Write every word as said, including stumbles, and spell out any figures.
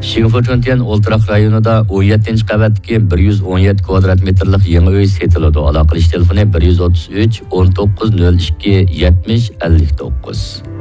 Şinfuchuntian o'ltiraq rayonida o'n yettinchi qavatdagi bir yuz o'n yetti kvadrat metrlik yangi uy setiladi. Aloqa qilish telefoni bir yuz o'ttiz uch o'n to'qqiz nol ikki yetmish ellik to'qqiz.